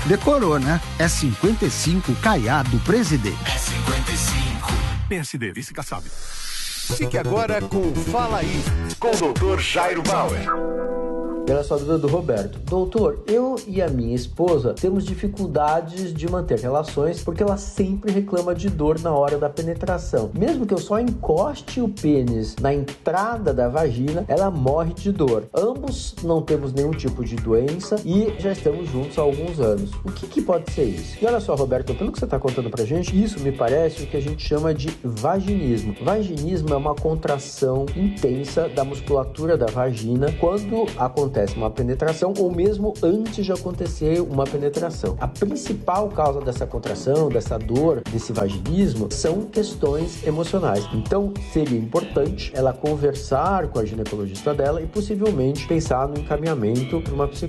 Decorou, né? É 55 Caiado Presidente. É 55. PSD, vice Kassab. Fique agora com Fala Aí, com o Dr. Jairo Bauer. Pela sua dúvida do Roberto. Doutor, eu e a minha esposa temos dificuldades de manter relações porque ela sempre reclama de dor na hora da penetração. Mesmo que eu só encoste o pênis na entrada da vagina, ela morre de dor. Ambos não temos nenhum tipo de doença e já estamos juntos há alguns anos. O que pode ser isso? E olha só, Roberto, pelo que você está contando pra gente, isso me parece o que a gente chama de vaginismo. Vaginismo é uma contração intensa da musculatura da vagina quando acontece uma penetração ou mesmo antes de acontecer uma penetração. A principal causa dessa contração, dessa dor, desse vaginismo, são questões emocionais. Então, seria importante ela conversar com a ginecologista dela e possivelmente pensar no encaminhamento para uma psicóloga.